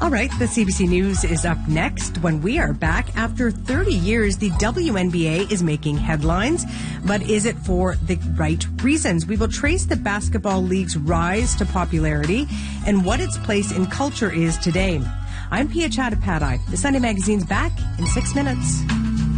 All right, the CBC News is up next. When we are back after 30 years, the WNBA is making headlines. But is it for the right reasons? We will trace the basketball league's rise to popularity and what its place in culture is today. I'm Pia Chattopadhyay. The Sunday Magazine's back in 6 minutes.